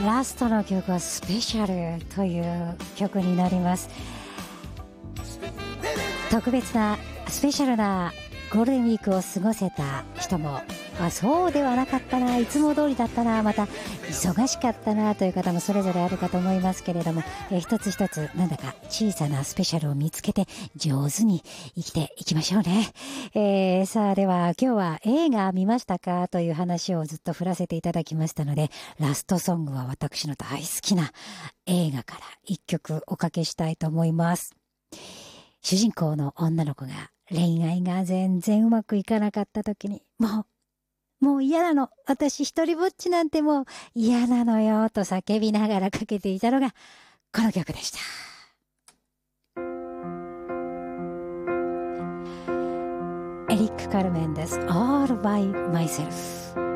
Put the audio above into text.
ラストの曲はスペシャルという曲になります。特別なスペシャルなゴールデンウィークを過ごせた人も、そうではなかったな、いつも通りだったな、また忙しかったなという方もそれぞれあるかと思いますけれども、一つ一つなんだか小さなスペシャルを見つけて上手に生きていきましょうね。さあでは今日は映画見ましたかという話をずっと振らせていただきましたので、ラストソングは私の大好きな映画から一曲おかけしたいと思います。主人公の女の子が恋愛が全然うまくいかなかった時に、もう嫌なの、私一人ぼっちなんてもう嫌なのよと叫びながらかけていたのがこの曲でした。エリック・カルメンです。 All by myself。